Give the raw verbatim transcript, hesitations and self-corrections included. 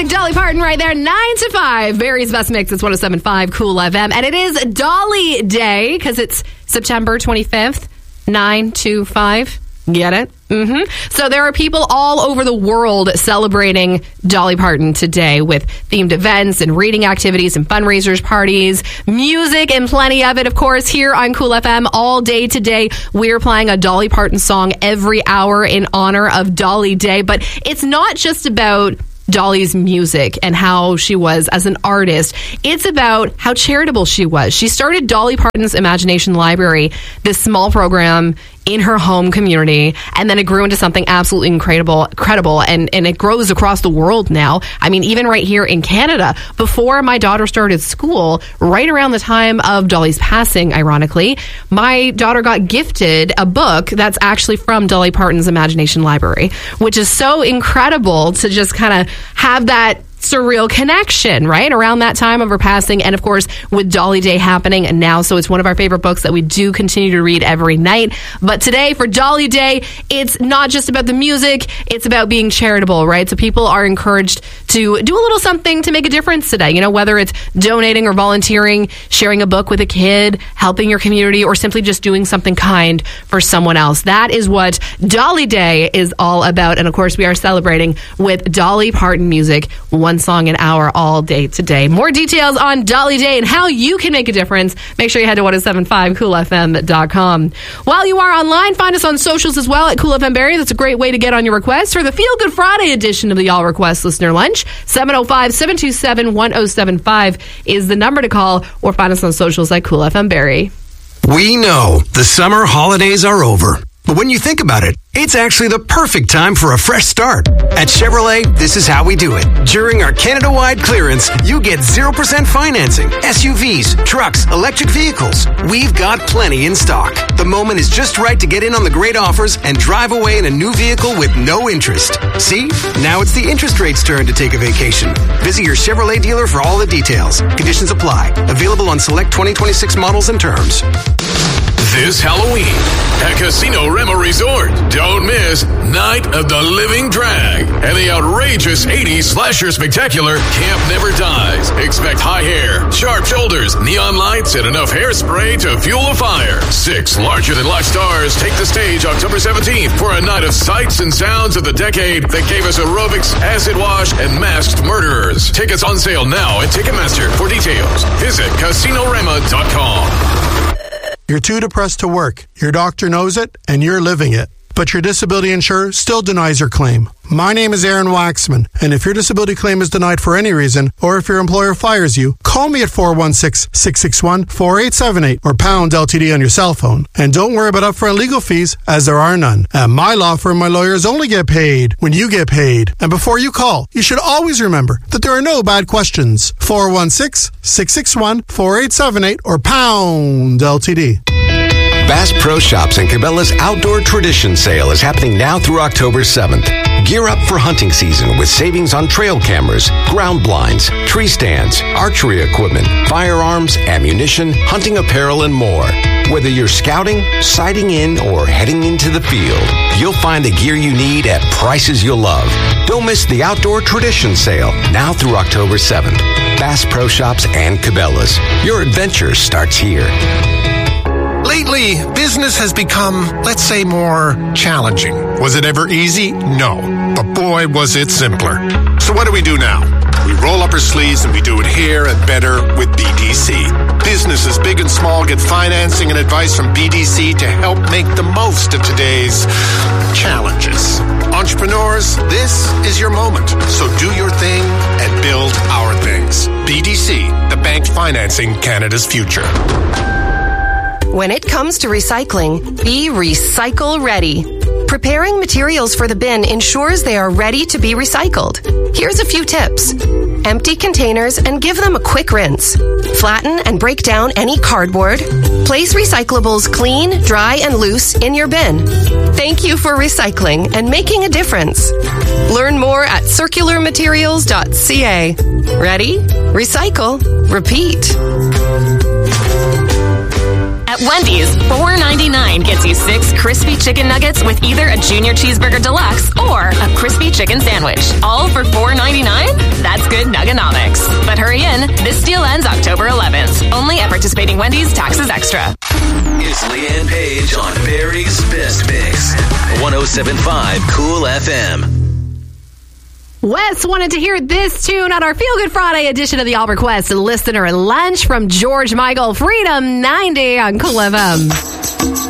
classic Dolly Parton right there, nine to five. Barry's Best Mix. It's one oh seven point five Cool F M. And it is Dolly Day because it's September twenty-fifth, nine to five. Get it? Mm-hmm. So there are people all over the world celebrating Dolly Parton today with themed events and reading activities and fundraisers, parties, music, and plenty of it, of course, here on Cool F M all day today. We're playing a Dolly Parton song every hour in honor of Dolly Day. But it's not just about Dolly's music and how she was as an artist. It's about how charitable she was. She started Dolly Parton's Imagination Library, this small program in her home community, and then it grew into something absolutely incredible, incredible, and, and it grows across the world now. I mean, even right here in Canada, before my daughter started school, right around the time of Dolly's passing, ironically, my daughter got gifted a book that's actually from Dolly Parton's Imagination Library, which is so incredible to just kind of have that surreal connection, right? Around that time of her passing, and of course, with Dolly Day happening now. So it's one of our favorite books that we do continue to read every night. But today, for Dolly Day, it's not just about the music, it's about being charitable, right? So people are encouraged to do a little something to make a difference today, you know, whether it's donating or volunteering, sharing a book with a kid, helping your community, or simply just doing something kind for someone else. That is what Dolly Day is all about. And of course, we are celebrating with Dolly Parton music, one song an hour all day today. More details on Dolly Day and how you can make a difference. Make sure you head to one oh seven point five cool f m dot com. While you are online, find us on socials as well at Cool F M Barrie. That's a great way to get on your requests for the Feel Good Friday edition of the Y'all Request Listener Lunch. seven oh five, seven two seven, one oh seven five is the number to call, or find us on socials at Cool F M Barrie. We know the summer holidays are over. But when you think about it, it's actually the perfect time for a fresh start. At Chevrolet, this is how we do it. During our Canada-wide clearance, you get zero percent financing. S U Vs, trucks, electric vehicles. We've got plenty in stock. The moment is just right to get in on the great offers and drive away in a new vehicle with no interest. See? Now it's the interest rate's turn to take a vacation. Visit your Chevrolet dealer for all the details. Conditions apply. Available on select twenty twenty-six models and terms. This Halloween at Casino Rema Resort, don't miss Night of the Living Drag and the outrageous eighties slasher spectacular Camp Never Dies. Expect high hair, sharp shoulders, neon lights, and enough hairspray to fuel a fire. Six larger-than-life stars take the stage October seventeenth for a night of sights and sounds of the decade that gave us aerobics, acid wash, and masked murderers. Tickets on sale now at Ticketmaster. For details, visit casino rema dot com. You're too depressed to work. Your doctor knows it, and you're living it. But your disability insurer still denies your claim. My name is Aaron Waxman, and if your disability claim is denied for any reason, or if your employer fires you, call me at four one six, six six one, four eight seven eight or pound L T D on your cell phone. And don't worry about upfront legal fees, as there are none. At my law firm, my lawyers only get paid when you get paid. And before you call, you should always remember that there are no bad questions. four one six, six six one, four eight seven eight or pound L T D. Bass Pro Shops and Cabela's Outdoor Tradition Sale is happening now through October seventh. Gear up for hunting season with savings on trail cameras, ground blinds, tree stands, archery equipment, firearms, ammunition, hunting apparel, and more. Whether you're scouting, sighting in, or heading into the field, you'll find the gear you need at prices you'll love. Don't miss the Outdoor Tradition Sale now through October seventh. Bass Pro Shops and Cabela's. Your adventure starts here. Lately, business has become, let's say, more challenging. Was it ever easy? No. But boy, was it simpler. So what do we do now? We roll up our sleeves and we do it here and better with B D C. Businesses big and small get financing and advice from B D C to help make the most of today's challenges. Entrepreneurs, this is your moment. So do your thing and build our things. B D C, the bank financing Canada's future. When it comes to recycling, be recycle ready. Preparing materials for the bin ensures they are ready to be recycled. Here's a few tips. Empty containers and give them a quick rinse. Flatten and break down any cardboard. Place recyclables clean, dry, and loose in your bin. Thank you for recycling and making a difference. Learn more at circular materials dot c a. Ready? Recycle. Repeat. At Wendy's, four ninety-nine gets you six crispy chicken nuggets with either a junior cheeseburger deluxe or a crispy chicken sandwich. All for four ninety-nine? That's unlimited Nuggonomics. But hurry in, this deal ends October eleventh. Only at participating Wendy's, taxes extra. It's Leanne Page on Barry's Best Mix. one oh seven point five Cool F M. Wes wanted to hear this tune on our Feel Good Friday edition of the All Request Listener Lunch from George Michael, Freedom ninety on Cool F M.